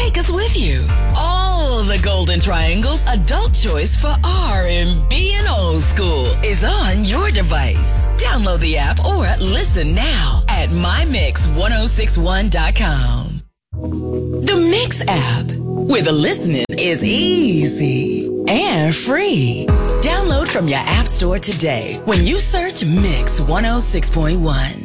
Take us with you. All the Golden Triangle's adult choice for R&B and old school is on your device. Download the app or listen now at mymix1061.com. The Mix app, where the listening is easy and free. Download from your app store today when you search Mix 106.1.